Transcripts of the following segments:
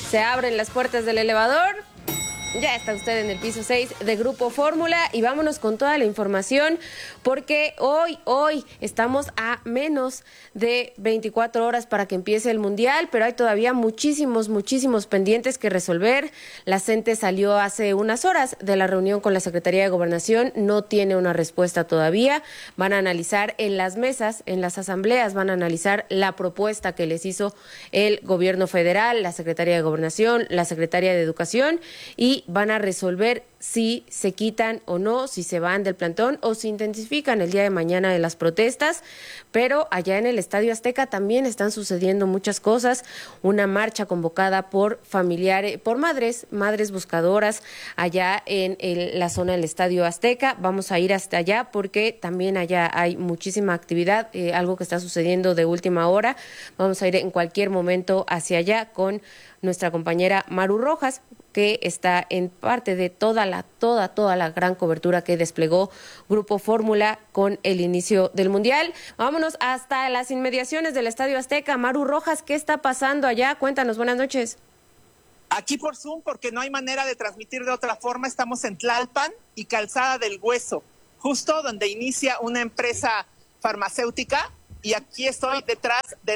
Se abren las puertas del elevador. Ya está usted en el piso 6 de Grupo Fórmula y vámonos con toda la información porque hoy estamos a menos de 24 horas para que empiece el Mundial, pero hay todavía muchísimos pendientes que resolver. La CENTE salió hace unas horas de la reunión con la Secretaría de Gobernación, no tiene una respuesta todavía. Van a analizar en las mesas, en las asambleas, van a analizar la propuesta que les hizo el gobierno federal, la Secretaría de Gobernación, la Secretaría de Educación y van a resolver si se quitan o no, si se van del plantón o si intensifican el día de mañana de las protestas. Pero allá en el Estadio Azteca también están sucediendo muchas cosas. Una marcha convocada por familiares, por madres buscadoras allá en la zona del Estadio Azteca. Vamos a ir hasta allá porque también allá hay muchísima actividad, algo que está sucediendo de última hora. Vamos a ir en cualquier momento hacia allá con nuestra compañera Maru Rojas, que está en parte de toda la gran cobertura que desplegó Grupo Fórmula con el inicio del Mundial. Vámonos hasta las inmediaciones del Estadio Azteca. Maru Rojas, ¿qué está pasando allá? Cuéntanos, buenas noches. Aquí por Zoom, porque no hay manera de transmitir de otra forma, estamos en Tlalpan y Calzada del Hueso, justo donde inicia una empresa farmacéutica, y aquí estoy detrás de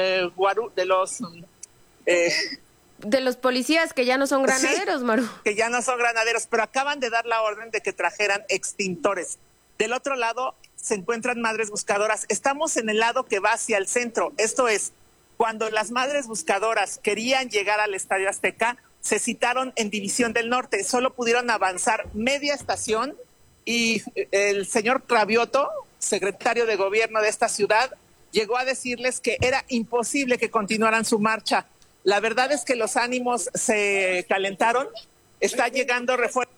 los policías que ya no son granaderos, sí, Maru. Que ya no son granaderos, pero acaban de dar la orden de que trajeran extintores. Del otro lado se encuentran madres buscadoras. Estamos en el lado que va hacia el centro. Esto es, cuando las madres buscadoras querían llegar al Estadio Azteca, se citaron en División del Norte. Solo pudieron avanzar media estación y el señor Cravioto, secretario de gobierno de esta ciudad, llegó a decirles que era imposible que continuaran su marcha. La verdad es que los ánimos se calentaron, está llegando refuerzo.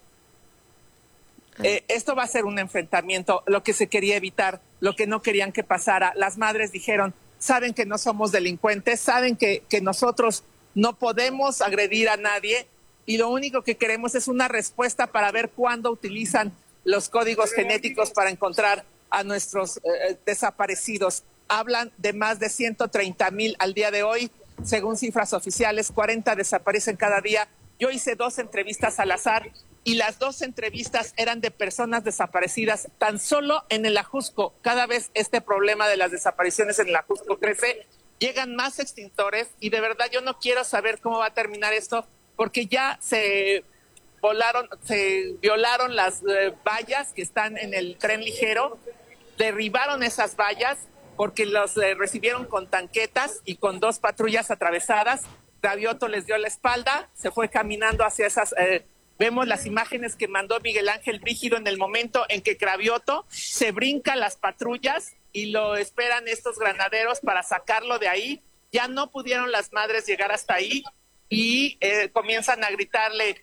Esto va a ser un enfrentamiento, lo que se quería evitar, lo que no querían que pasara. Las madres dijeron, saben que no somos delincuentes, saben que nosotros no podemos agredir a nadie y lo único que queremos es una respuesta para ver cuándo utilizan los códigos genéticos para encontrar a nuestros desaparecidos. Hablan de más de 130,000 al día de hoy. Según cifras oficiales, 40 desaparecen cada día. Yo hice 2 entrevistas al azar y las 2 entrevistas eran de personas desaparecidas tan solo en el Ajusco. Cada vez este problema de las desapariciones en el Ajusco crece, llegan más extintores y de verdad yo no quiero saber cómo va a terminar esto porque ya se violaron las vallas que están en el tren ligero, derribaron esas vallas porque los recibieron con tanquetas y con 2 patrullas atravesadas. Cravioto les dio la espalda, se fue caminando hacia esas... vemos las imágenes que mandó Miguel Ángel Brígido en el momento en que Cravioto se brinca las patrullas y lo esperan estos granaderos para sacarlo de ahí. Ya no pudieron las madres llegar hasta ahí y comienzan a gritarle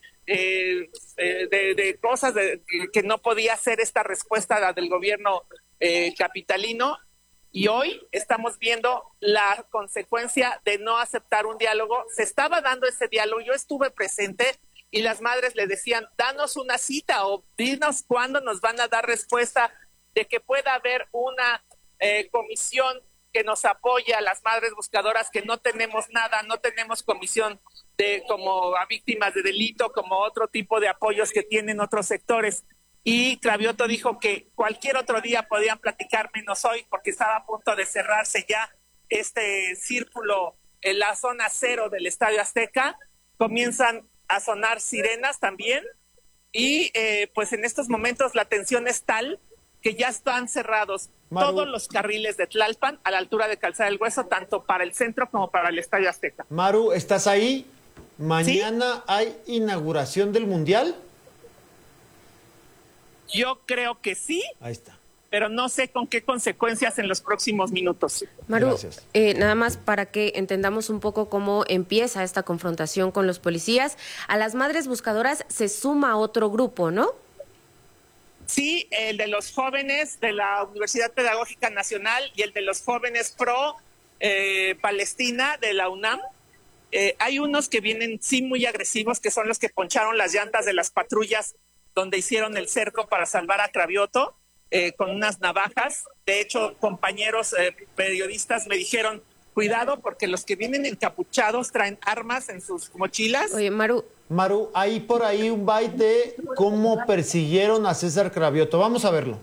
de cosas que no podía hacer esta respuesta del gobierno capitalino. Y hoy estamos viendo la consecuencia de no aceptar un diálogo. Se estaba dando ese diálogo, yo estuve presente y las madres le decían, danos una cita o dinos cuándo nos van a dar respuesta de que pueda haber una comisión que nos apoye a las madres buscadoras, que no tenemos nada, no tenemos comisión como a víctimas de delito, como otro tipo de apoyos que tienen otros sectores. Y Cravioto dijo que cualquier otro día podían platicar menos hoy porque estaba a punto de cerrarse ya este círculo en la zona 0 del Estadio Azteca. Comienzan a sonar sirenas también y pues en estos momentos la tensión es tal que ya están cerrados todos los carriles de Tlalpan a la altura de Calzada del Hueso, tanto para el centro como para el Estadio Azteca. Maru, ¿estás ahí? ¿Mañana ¿sí? ¿Hay inauguración del Mundial? Yo creo que sí. Ahí está. Pero no sé con qué consecuencias en los próximos minutos. Maru, nada más para que entendamos un poco cómo empieza esta confrontación con los policías. A las madres buscadoras se suma otro grupo, ¿no? Sí, el de los jóvenes de la Universidad Pedagógica Nacional y el de los jóvenes pro Palestina de la UNAM. Hay unos que vienen sí muy agresivos, que son los que poncharon las llantas de las patrullas donde hicieron el cerco para salvar a Cravioto. Con unas navajas. De hecho, compañeros periodistas me dijeron, cuidado porque los que vienen encapuchados traen armas en sus mochilas. Oye, Maru, hay por ahí un byte de cómo persiguieron a César Cravioto. Vamos a verlo.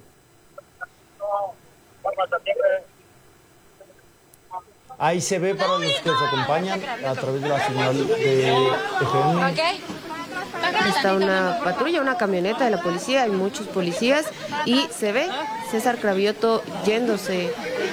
Ahí se ve para los que nos acompañan a través de la señal de FM. está una patrulla, una camioneta de la policía, hay muchos policías y se ve César Cravioto yéndose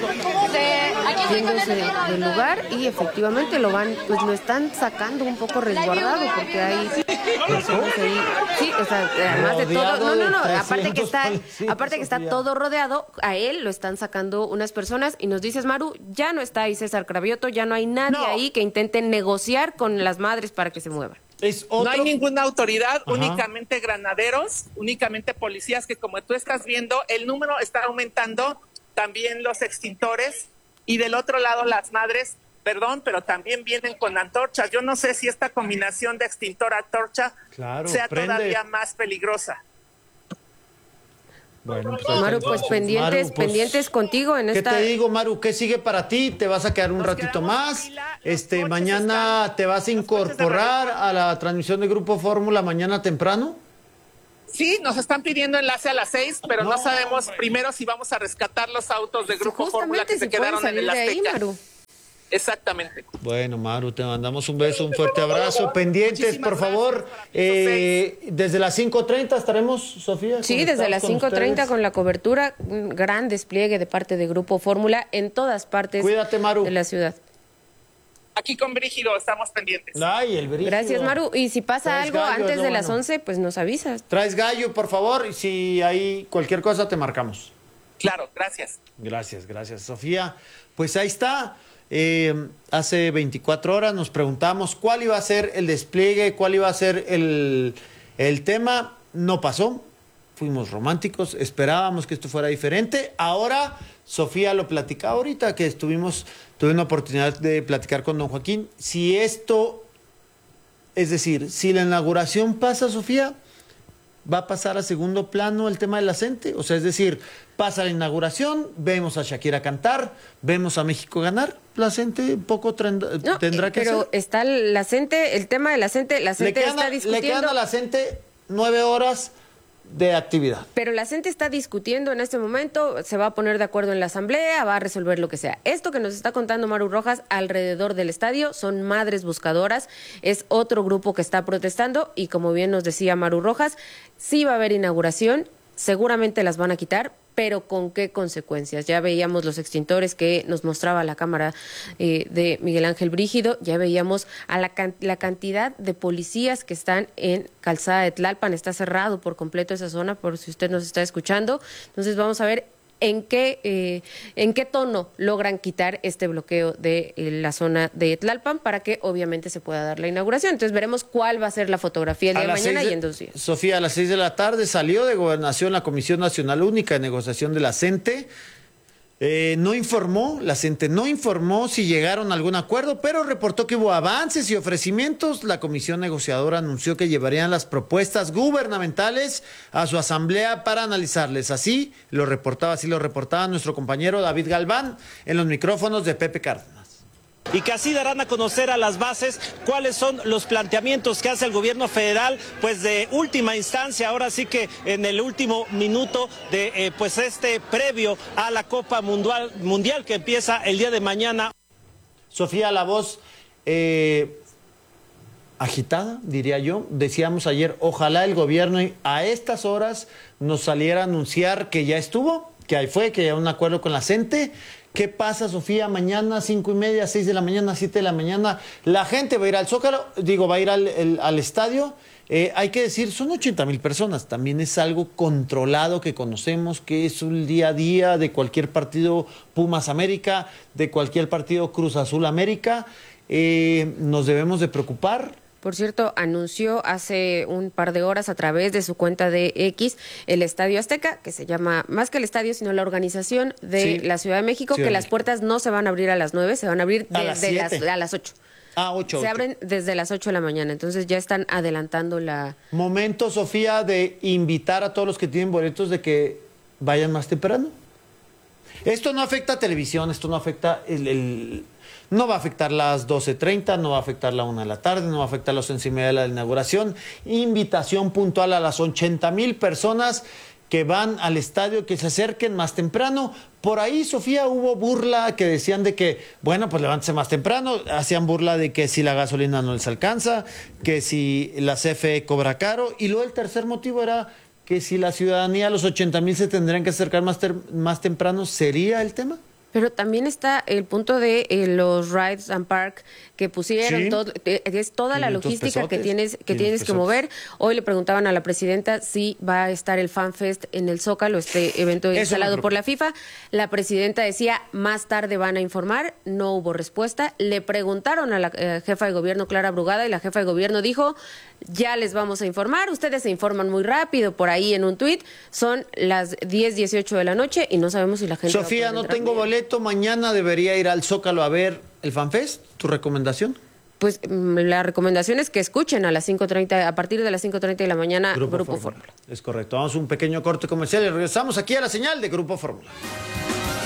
del lugar y efectivamente lo están sacando un poco resguardado porque hay personas ahí. Sí, o sea, además de todo, no, aparte que está todo rodeado, a él lo están sacando unas personas y nos dices, Maru, ya no está ahí César Cravioto, ya no hay nadie ahí que intente negociar con las madres para que se muevan. No hay ninguna autoridad, únicamente granaderos, únicamente policías que, como tú estás viendo, el número está aumentando, también los extintores y del otro lado las madres, pero también vienen con antorchas. Yo no sé si esta combinación de extintor-antorcha sea todavía más peligrosa. Bueno, pues Maru, pues pendientes contigo en esta... ¿Qué te digo, Maru? ¿Qué sigue para ti? ¿Te vas a quedar un ratito más? Mañana te vas a incorporar a la transmisión de Grupo Fórmula mañana temprano. Sí, nos están pidiendo enlace a las 6, pero no sabemos primero si vamos a rescatar los autos de Grupo Fórmula que se quedaron en el Azteca. Maru. Exactamente. Bueno, Maru, te mandamos un beso, un fuerte abrazo. Pendientes, por favor. Desde las 5:30 estaremos, Sofía. Sí, desde las 5:30 con la cobertura, un gran despliegue de parte de Grupo Fórmula en todas partes. Cuídate, Maru. De la ciudad. Aquí con Brígido estamos pendientes. Ay, el Brígido. Gracias, Maru. Y si pasa algo antes de las 11, pues nos avisas. Traes gallo, por favor, y si hay cualquier cosa te marcamos. Claro, gracias. Gracias, Sofía. Pues ahí está. Hace 24 horas nos preguntamos cuál iba a ser el despliegue, cuál iba a ser el tema. No pasó. Fuimos románticos, esperábamos que esto fuera diferente. Ahora, Sofía lo platicaba ahorita, que tuve una oportunidad de platicar con don Joaquín. Si la inauguración pasa, Sofía, va a pasar a segundo plano el tema de la CENTE. O sea, es decir, pasa la inauguración, vemos a Shakira cantar, vemos a México ganar. La CENTE poco tendrá que pero hacer. Está la CENTE, el tema de la CENTE está discutiendo. Le quedan a la CENTE 9 horas de actividad. Pero la CENTE está discutiendo en este momento, se va a poner de acuerdo en la asamblea, va a resolver lo que sea. Esto que nos está contando Maru Rojas alrededor del estadio son madres buscadoras, es otro grupo que está protestando y como bien nos decía Maru Rojas, sí va a haber inauguración, seguramente las van a quitar, pero ¿con qué consecuencias? Ya veíamos los extintores que nos mostraba la cámara de Miguel Ángel Brígido, ya veíamos a la cantidad de policías que están en Calzada de Tlalpan, está cerrado por completo esa zona, por si usted nos está escuchando. Entonces vamos a ver en qué tono logran quitar este bloqueo de la zona de Tlalpan para que obviamente se pueda dar la inauguración. Entonces veremos cuál va a ser la fotografía el día de mañana y en 2 días. Sofía, a las 6 de la tarde salió de Gobernación la Comisión Nacional Única de Negociación de la CENTE. La CENTE no informó si llegaron a algún acuerdo, pero reportó que hubo avances y ofrecimientos. La comisión negociadora anunció que llevarían las propuestas gubernamentales a su asamblea para analizarles. Así lo reportaba nuestro compañero David Galván en los micrófonos de Pepe Cárdenas. Y que así darán a conocer a las bases cuáles son los planteamientos que hace el gobierno federal, pues de última instancia, ahora sí que en el último minuto de previo a la Copa Mundial que empieza el día de mañana. Sofía, la voz agitada, diría yo. Decíamos ayer, ojalá el gobierno a estas horas nos saliera a anunciar que ya estuvo, que ahí fue, que hay un acuerdo con la CENTE. ¿Qué pasa, Sofía? Mañana, 5:30, 6 de la mañana, 7 de la mañana. La gente va a ir al Zócalo, va a ir al estadio. Hay que decir, son 80,000 personas. También es algo controlado que conocemos, que es un día a día de cualquier partido Pumas América, de cualquier partido Cruz Azul América. Nos debemos de preocupar. Por cierto, anunció hace un par de horas a través de su cuenta de X el Estadio Azteca, que se llama, más que el estadio, sino la organización de la Ciudad de México, que las puertas no se van a abrir a las 9, se van a abrir desde a las 8. Ah, 8. Se abren desde las 8 de la mañana, entonces ya están adelantando la... Momento, Sofía, de invitar a todos los que tienen boletos de que vayan más temprano. Esto no afecta a televisión, esto no afecta No va a afectar las 12:30, no va a afectar la 1 de la tarde, no va a afectar las 11:30 de la inauguración. Invitación puntual a las 80,000 personas que van al estadio, que se acerquen más temprano. Por ahí, Sofía, hubo burla que decían de que, bueno, pues levántese más temprano. Hacían burla de que si la gasolina no les alcanza, que si la CFE cobra caro. Y luego el tercer motivo era que si la ciudadanía, los 80,000 se tendrían que acercar más temprano, ¿sería el tema? Pero también está el punto de los rides and park que pusieron, Sí. Es toda la 500 logística que pesotes, tienes que mover. Hoy le preguntaban a la presidenta si va a estar el FanFest en el Zócalo, este evento Eso instalado me por la FIFA. La presidenta decía, más tarde van a informar, no hubo respuesta. Le preguntaron a la jefa de gobierno, Clara Brugada, y la jefa de gobierno dijo, ya les vamos a informar, ustedes se informan muy rápido, por ahí en un tuit, son las 10:18 de la noche y no sabemos si la gente... Sofía, no tengo boleto, mañana debería ir al Zócalo a ver el FanFest. ¿Tu recomendación? Pues la recomendación es que escuchen a las 5:30, a partir de las 5:30 de la mañana, Grupo Fórmula. Es correcto. Vamos a un pequeño corte comercial y regresamos aquí a la señal de Grupo Fórmula.